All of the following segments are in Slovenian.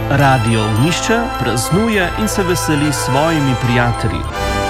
Radio Ognjišče praznuje in se veseli s svojimi prijatelji.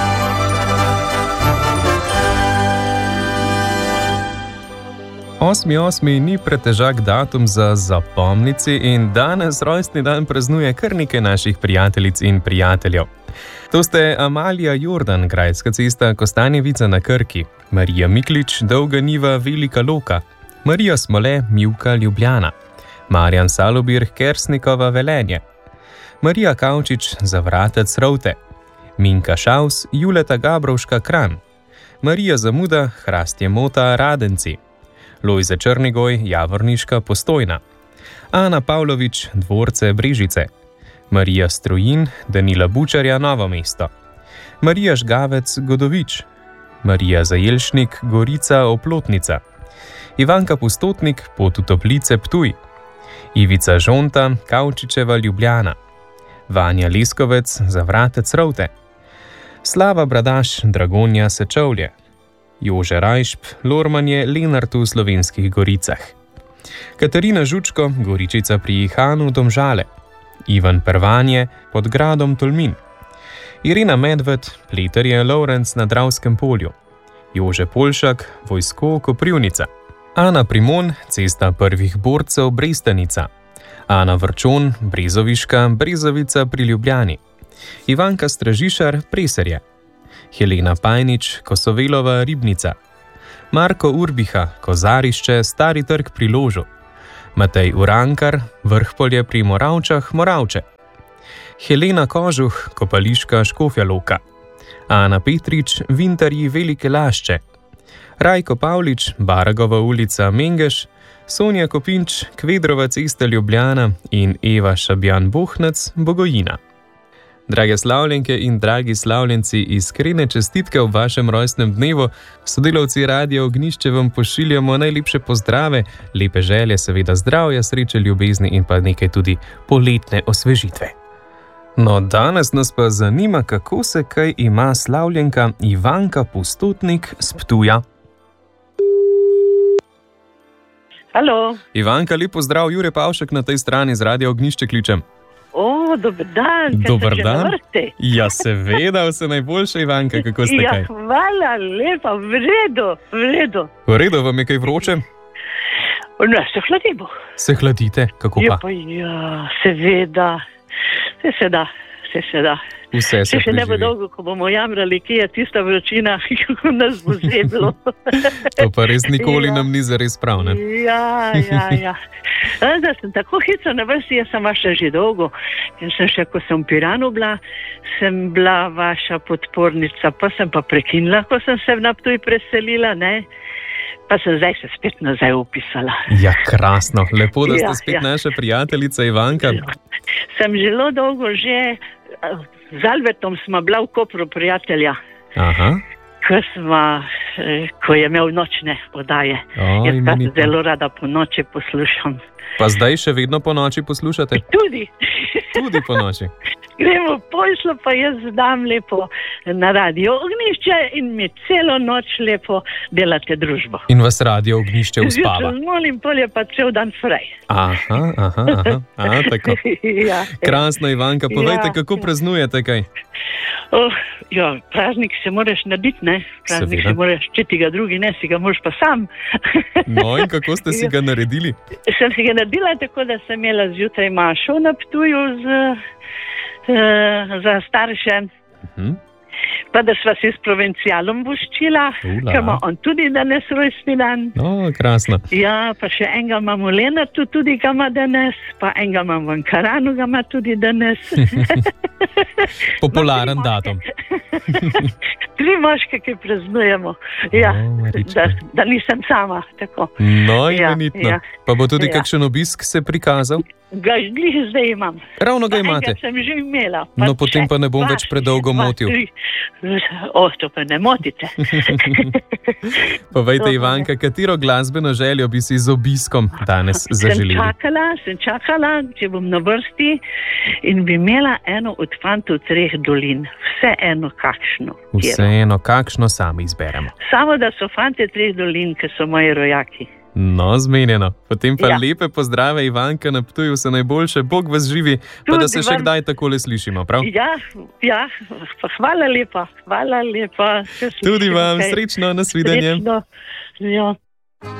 Osmi ni pretežak datum za zapomnici in danes rojstni dan praznuje kar nekaj naših prijateljic in prijateljev. To ste Amalija Jordan, grajska cesta Kostanjevica na Krki, Marija Miklič, Dolga Niva, Velika Loka, Marija Smole, Mivka, Ljubljana, Marjan Salobir, Kersnikova, Velenje, Marija Kavčič, Zavratec, Rovte, Minka Šaus, Juleta Gabrovška, Kranj, Marija Zamuda, Hrastje Mota, Radenci, Lojze Črnigoj, Javorniška, Postojna, Ana Pavlović, Dvorce, Brežice, Marija Strojin, Danila Bučarja, Novo mesto, Marija Žgavec, Godovič, Marija Zajelšnik, Gorica, Oplotnica, Ivanka Pustotnik, Pot v Toplice, Ptuj, Ivica Žonta, Kavčičeva, Ljubljana, Vanja Leskovec, Zavratec, Rovte, Slava Bradaš, Dragonja, Sečovlje, Jože Rajšp, Lormanje, Lenart v Slovenskih Goricah, Katarina Žučko, Goričica pri Ihanu, Domžale, Ivan Pervanje, pod gradom Tolmin, Irena Medved, Pleterje, Lovrenc na Dravskem polju, Jože Polšak, Vojsko, Koprivnica, Ana Primon, Cesta prvih borcev, Brestanica, Ana Vrčon, Brezoviška, Brezovica pri Ljubljani, Ivanka Stražišar, Preserje, Helena Pajnič, Kosovelova, Ribnica, Marko Urbiha, Kozarišče, Stari trg pri Ložu, Matej Urankar, Vrhpolje pri Moravčah, Moravče, Helena Kožuh, Kopališka, Škofja Loka, Ana Petrič, Vintarji, Velike Lašče, Rajko Pavlič, Baragova ulica, Mengeš, Sonja Kopinč, Kvedrova cesta, Ljubljana in Eva Šabjan Bohnec, Bogojina. Drage slavljenke in dragi slavljenci, iskrene čestitke ob vašem rojstnem dnevu. Sodelavci Radia Ognjišče vam pošiljamo najlepše pozdrave, lepe želje, seveda zdravja, sreče, ljubezni in pa nekaj tudi poletne osvežitve. No, danes nas pa zanima, kako se kaj ima slavljenka Ivanka Pustotnik s Ptuja. Halo. Ivanka, lep pozdrav, Jure Pavšek na tej strani z Radia Ognjišče kličem. Dober dan. Dober dan. Ja, seveda, vse najboljše, Ivanka, kako ste kaj? Ja, hvala lepa, v redu. V redu, vam je kaj vroče? No, se hladimo. Se hladite, kako pa? Ja, seveda, se da. Vse se še ne bo dolgo, ko bomo jamrali, kje je tista vročina, kako nas bo zeblo. To pa res nikoli nam ni zares prav, ne? Ja. Da sem tako hitro na vrsti, jaz sem vaša že dolgo. In sem še, ko sem v Piranu bila, sem bila vaša podpornica, pa sem pa prekinila, ko sem se na Ptuj preselila, ne? Pa sem zdaj se spet nazaj upisala. Ja, krasno. Lepo, da ste spet naša prijateljica Ivanka. Sem zelo dolgo že, z Albertom smo bila v Kopru prijatelja. Aha. Ko je imel nočne oddaje. Jaz pa zelo rada po noči poslušam. Pa zdaj še vedno po noči poslušate? Tudi po noči. Gremo pošlo, pa jaz dam lepo na Radio Ognjišče in mi celo noč lepo delate družbo. In vas Radio Ognjišče uspava? Molim, polje pa cel dan fraj. Aha, tako. Ja. Krasno, Ivanka, povejte, kako praznujete kaj? Praznik se moraš narediti, ne? Praznik Seveda. se moraš, če ti ga drugi ne, si ga moraš pa sam. No, in kako ste si ga naredili? Sem si ga naredila tako, da sem imela zjutraj mašo na Ptuju za starše. Pa da sva si s provincialom voščila, ker ima on tudi danes rojstni dan. Krasno. Ja, pa še enega imam v Lenartu tudi ga ima danes, pa enega imam v Ankaranu ga ima tudi danes. Popularen datum. 3 moške, ki praznujemo. Ja, da nisem sama. Tako. No, imenitno. Pa bo tudi kakšen obisk se prikazal? Ga glih zdaj imam. Ravno ga imate? Enega sem že imela. No, potem pa ne bom več predolgo motil. To pa ne motite. Povejte, Ivanka, katero glasbeno željo bi si z obiskom danes zaželeli? Sem čakala, če bom na vrsti in bi imela eno od Fantov 3 dolin. Vseeno kakšno. Vseeno kakšno sami izberemo. Samo da so Fante 3 dolin, ki so moji rojaki. No, zmenjeno. Potem pa Ja. lepe pozdrave, Ivanka, na Ptuju vse najboljše, Bog vas živi, pa Tudi da se še vam. kdaj takole slišimo, prav? Ja, pa hvala lepa. Tudi vam, srečno, nasvidenje. Srečno, ja.